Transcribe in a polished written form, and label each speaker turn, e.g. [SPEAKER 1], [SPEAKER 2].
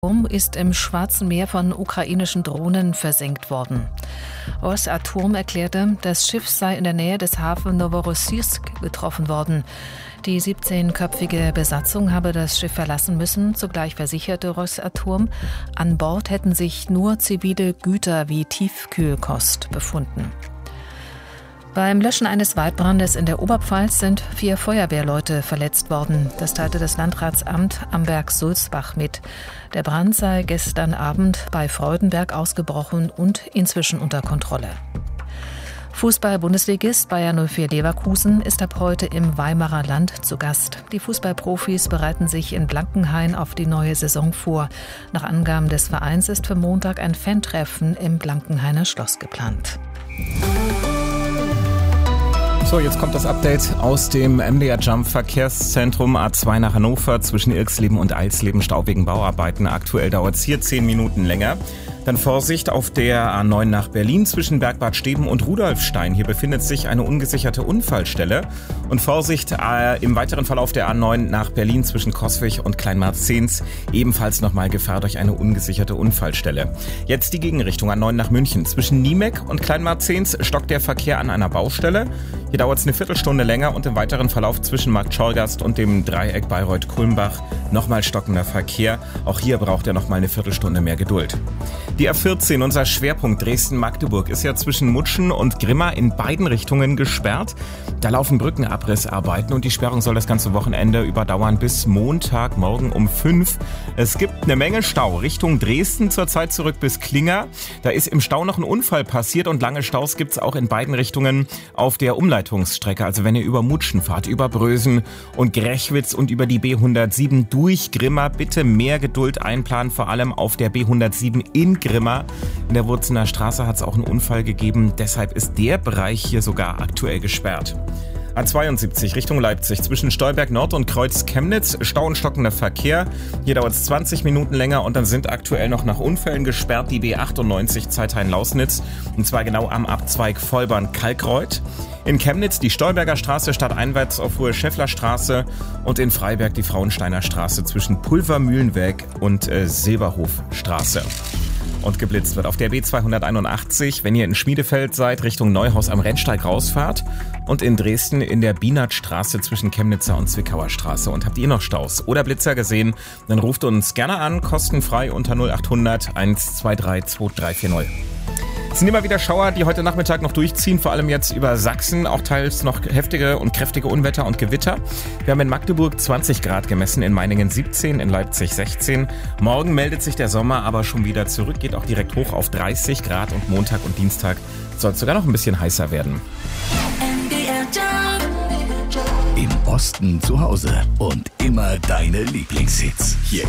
[SPEAKER 1] ist im Schwarzen Meer von ukrainischen Drohnen versenkt worden. Rosatom erklärte, das Schiff sei in der Nähe des Hafens Novorossiysk getroffen worden. Die 17-köpfige Besatzung habe das Schiff verlassen müssen. Zugleich versicherte Rosatom, an Bord hätten sich nur zivile Güter wie Tiefkühlkost befunden. Beim Löschen eines Waldbrandes in der Oberpfalz sind 4 Feuerwehrleute verletzt worden. Das teilte das Landratsamt Amberg-Sulzbach mit. Der Brand sei gestern Abend bei Freudenberg ausgebrochen und inzwischen unter Kontrolle. Fußball-Bundesligist Bayer 04 Leverkusen ist ab heute im Weimarer Land zu Gast. Die Fußballprofis bereiten sich in Blankenhain auf die neue Saison vor. Nach Angaben des Vereins ist für Montag ein Fantreffen im Blankenhainer Schloss geplant.
[SPEAKER 2] So, jetzt kommt das Update aus dem MDR Jump Verkehrszentrum A2 nach Hannover zwischen Ilksleben und Eilsleben, Stau wegen Bauarbeiten. Aktuell dauert es hier 10 Minuten länger. Dann Vorsicht auf der A9 nach Berlin zwischen Bergbad Steben und Rudolfstein. Hier befindet sich eine ungesicherte Unfallstelle. Und Vorsicht im weiteren Verlauf der A9 nach Berlin zwischen Coswig und Kleinmarzehns. Ebenfalls nochmal Gefahr durch eine ungesicherte Unfallstelle. Jetzt die Gegenrichtung A9 nach München. Zwischen Niemek und Kleinmarzehns stockt der Verkehr an einer Baustelle. Hier dauert es eine Viertelstunde länger und im weiteren Verlauf zwischen Markt Schorgast und dem Dreieck Bayreuth-Kulmbach nochmal stockender Verkehr. Auch hier braucht er nochmal eine Viertelstunde mehr Geduld. Die A14, unser Schwerpunkt Dresden-Magdeburg, ist ja zwischen Mutschen und Grimma in beiden Richtungen gesperrt. Da laufen Brückenabrissarbeiten und die Sperrung soll das ganze Wochenende überdauern bis Montagmorgen um 5. Es gibt eine Menge Stau Richtung Dresden, zurzeit zurück bis Klinger. Da ist im Stau noch ein Unfall passiert und lange Staus gibt's auch in beiden Richtungen auf der Umleitungsstrecke. Also wenn ihr über Mutschen fahrt, über Brösen und Grechwitz und über die B107 durch Grimma, bitte mehr Geduld einplanen, vor allem auf der B107 in Grimma. In der Wurzener Straße hat es auch einen Unfall gegeben, deshalb ist der Bereich hier sogar aktuell gesperrt. A72 Richtung Leipzig zwischen Stolberg Nord und Kreuz Chemnitz, Stau und stockender Verkehr. Hier dauert es 20 Minuten länger und dann sind aktuell noch nach Unfällen gesperrt die B98 Zeithain-Lausnitz und zwar genau am Abzweig Vollborn-Kalkreuth. In Chemnitz die Stolberger Straße stadteinwärts auf Hohe Schäffler Straße und in Freiberg die Frauensteiner Straße zwischen Pulvermühlenweg und Silberhofstraße. Und geblitzt wird auf der B281, wenn ihr in Schmiedefeld seid, Richtung Neuhaus am Rennsteig rausfahrt und in Dresden in der Bienertstraße zwischen Chemnitzer und Zwickauer Straße. Und habt ihr noch Staus oder Blitzer gesehen, dann ruft uns gerne an, kostenfrei unter 0800 123 2340. Es sind immer wieder Schauer, die heute Nachmittag noch durchziehen, vor allem jetzt über Sachsen, auch teils noch heftige und kräftige Unwetter und Gewitter. Wir haben in Magdeburg 20 Grad gemessen, in Meiningen 17, in Leipzig 16. Morgen meldet sich der Sommer aber schon wieder zurück, geht auch direkt hoch auf 30 Grad und Montag und Dienstag soll es sogar noch ein bisschen heißer werden.
[SPEAKER 3] Im Osten zu Hause und immer deine Lieblingshits. Hier